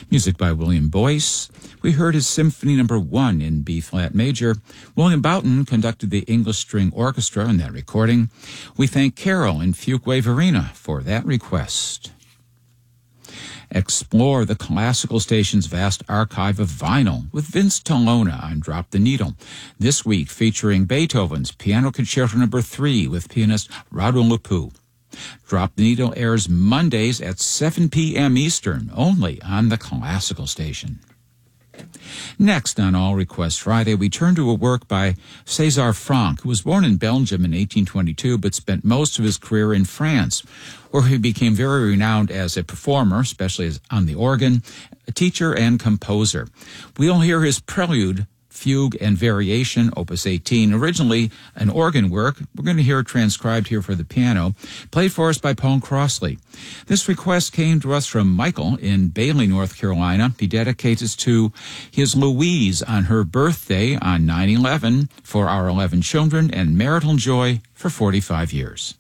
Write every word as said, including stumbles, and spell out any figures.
Music by William Boyce. We heard his Symphony Number One in B-flat major. William Boughton conducted the English String Orchestra in that recording. We thank Carol in Fuquay-Varina for that request. Explore the classical station's vast archive of vinyl with Vince Tolona on Drop the Needle. This week featuring Beethoven's Piano Concerto Number Three with pianist Rado Lepoux. Drop the Needle airs Mondays at seven p.m. Eastern, only on the classical station. Next on All Request Friday, we turn to a work by César Franck, who was born in Belgium in eighteen twenty-two but spent most of his career in France, where he became very renowned as a performer, especially as on the organ, a teacher and composer. We'll hear his Prelude, Fugue and Variation, Opus eighteen, originally an organ work. We're going to hear it transcribed here for the piano, played for us by Paul Crossley. This request came to us from Michael in Bailey, North Carolina. He dedicates to his Louise on her birthday on nine eleven for our eleven children and marital joy for forty-five years.